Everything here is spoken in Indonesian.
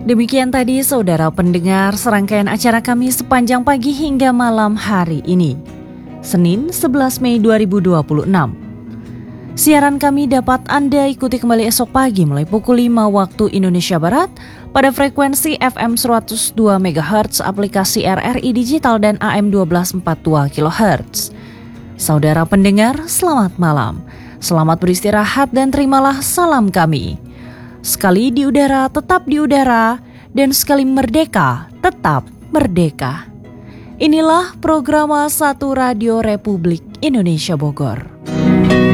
Demikian tadi saudara pendengar serangkaian acara kami sepanjang pagi hingga malam hari ini, Senin 11 Mei 2026. Siaran kami dapat Anda ikuti kembali esok pagi mulai pukul 5 waktu Indonesia Barat pada frekuensi FM 102 MHz, aplikasi RRI Digital dan AM 1242 kHz. Saudara pendengar, selamat malam. Selamat beristirahat dan terimalah salam kami. Sekali di udara, tetap di udara, dan sekali merdeka, tetap merdeka. Inilah program 1 Radio Republik Indonesia Bogor.